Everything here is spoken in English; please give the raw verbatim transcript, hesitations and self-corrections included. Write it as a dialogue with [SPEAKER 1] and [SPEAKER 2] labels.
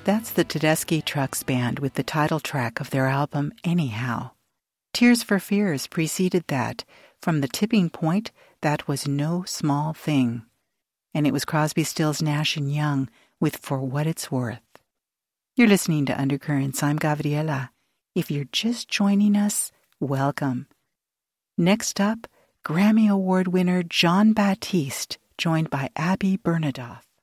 [SPEAKER 1] That's the Tedeschi Trucks Band with the title track of their album Anyhow. Tears for Fears preceded that. From the tipping point, that was no small thing. And it was Crosby, Stills, Nash and Young with For What It's Worth. You're listening to Undercurrents. I'm Gabriela. If you're just joining us, welcome. Next up, Grammy Award winner Jon Batiste, joined by Abby Bernadotte.